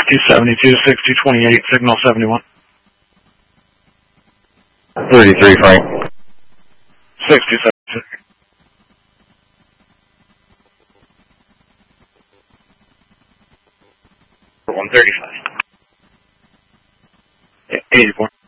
6072, 6228, signal 71. 33, Frank. 6072. 135. 84.